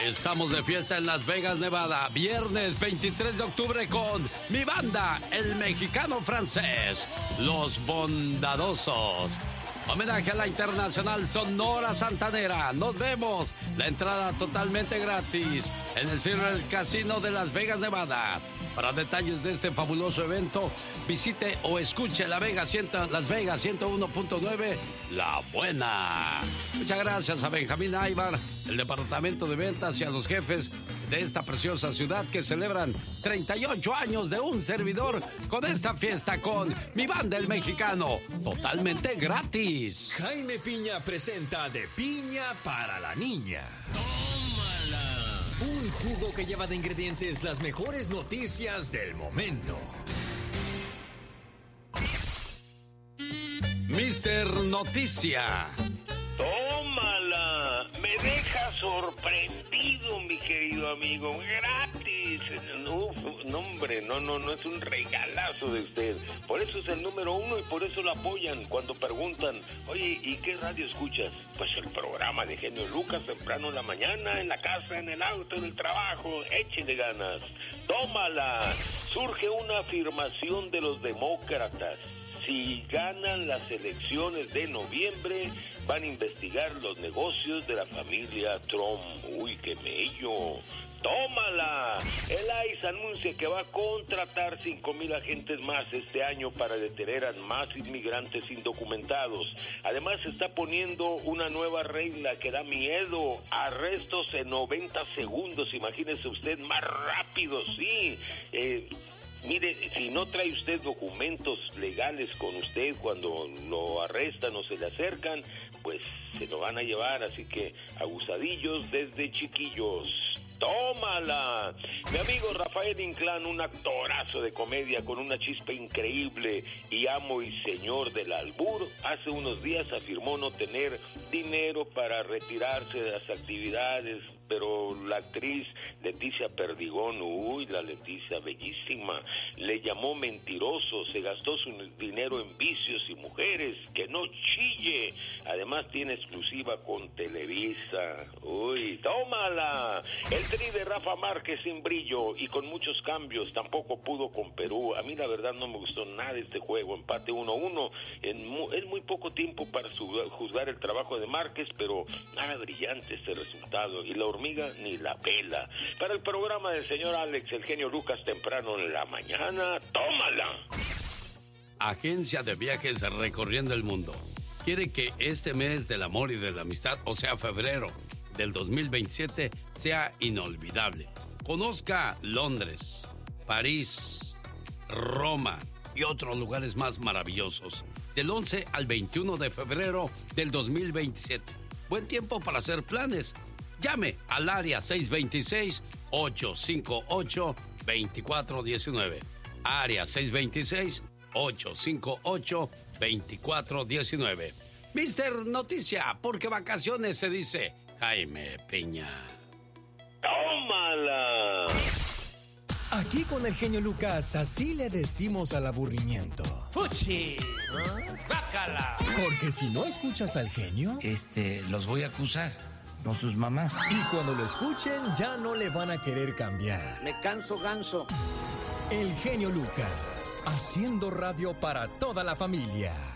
Estamos de fiesta en Las Vegas, Nevada, viernes 23 de octubre con mi banda, el mexicano francés, Los Bondadosos. Homenaje a la internacional Sonora Santanera. Nos vemos. La entrada totalmente gratis en el Circle Casino de Las Vegas, Nevada. Para detalles de este fabuloso evento, visite o escuche Las Vegas 101.9, La Buena. Muchas gracias a Benjamín Aybar, el departamento de ventas y a los jefes de esta preciosa ciudad que celebran 38 años de un servidor con esta fiesta con mi banda el mexicano, totalmente gratis. Jaime Piña presenta De Piña para la Niña. Un jugo que lleva de ingredientes las mejores noticias del momento. Mister Noticia. ¡Tómala! Me deja sorprendido, mi querido amigo. ¡Gratis! Uf, no, hombre, no es un regalazo de usted. Por eso es el número 1 y por eso lo apoyan cuando preguntan, oye, ¿y qué radio escuchas? Pues el programa de Genio Lucas, temprano en la mañana, en la casa, en el auto, en el trabajo. Échenle ganas. ¡Tómala! Surge una afirmación de los demócratas. Si ganan las elecciones de noviembre, van a investigar los negocios de la familia Trump. ¡Uy, qué mello! ¡Tómala! El ICE anuncia que va a contratar 5,000 agentes más este año para detener a más inmigrantes indocumentados. Además, se está poniendo una nueva regla que da miedo. Arrestos en 90 segundos. Imagínese usted, más rápido, sí. Mire, si no trae usted documentos legales con usted cuando lo arrestan o se le acercan, pues se lo van a llevar, así que abusadillos desde chiquillos. ¡Tómala! Mi amigo Rafael Inclán, un actorazo de comedia con una chispa increíble y amo y señor del albur, hace unos días afirmó no tener dinero para retirarse de las actividades, pero la actriz Leticia Perdigón, la Leticia bellísima, le llamó mentiroso, se gastó su dinero en vicios y mujeres, que no chille. Además tiene exclusiva con Televisa. ¡Tómala! El Tri de Rafa Márquez sin brillo y con muchos cambios, tampoco pudo con Perú. A mí la verdad no me gustó nada este juego, empate 1-1. Es muy poco tiempo para juzgar el trabajo de Márquez, pero nada brillante este resultado. Y la hormiga ni la pela. Para el programa del señor Alex, el genio Lucas, temprano en la mañana, tómala. Agencia de viajes recorriendo el mundo. Quiere que este mes del amor y de la amistad, o sea, febrero del 2027, sea inolvidable. Conozca Londres, París, Roma y otros lugares más maravillosos. Del 11 al 21 de febrero del 2027. Buen tiempo para hacer planes. Llame al área 626-858-2419. Área 626-858-2419. Mister Noticia, porque vacaciones se dice Jaime Piña. ¡Tómala! Aquí con el genio Lucas, así le decimos al aburrimiento. ¡Fuchi! ¡Bácala! Porque si no escuchas al genio, los voy a acusar, no sus mamás. Y cuando lo escuchen, ya no le van a querer cambiar. Me canso ganso. El genio Lucas, haciendo radio para toda la familia.